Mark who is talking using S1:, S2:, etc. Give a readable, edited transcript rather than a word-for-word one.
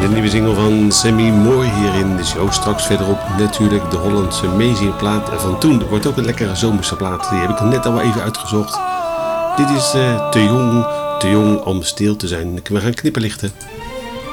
S1: De nieuwe single van Sammy Moore hier in de show. Straks verderop natuurlijk de Hollandse Amazing plaat van toen. Er wordt ook een lekkere zomerse plaat. Die heb ik net al even uitgezocht. Dit is te jong om stil te zijn. We gaan knipperlichten.